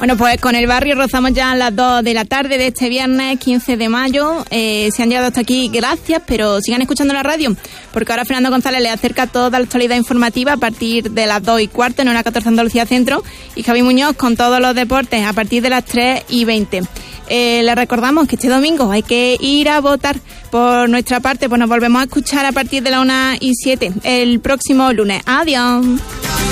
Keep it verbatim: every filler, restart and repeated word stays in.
Bueno, pues con el barrio rozamos ya a las dos de la tarde de este viernes quince de mayo. Eh, si han llegado hasta aquí, gracias, pero sigan escuchando la radio, porque ahora Fernando González les acerca toda la actualidad informativa a partir de las dos y cuarto en hora catorce Andalucía Centro, y Javi Muñoz con todos los deportes a partir de las tres y veinte. Eh, les recordamos que este domingo hay que ir a votar. Por nuestra parte, pues nos volvemos a escuchar a partir de la una y siete el próximo lunes. Adiós.